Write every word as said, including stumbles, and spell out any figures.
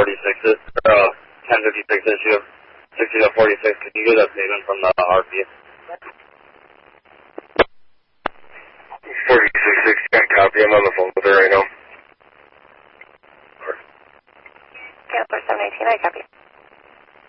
forty-six, uh, ten fifty-six issue, sixty to forty-six. Can you get a statement from the R P? forty-six sixty, I copy. I'm on the phone with her right now. Canceller seven eighteen, I copy.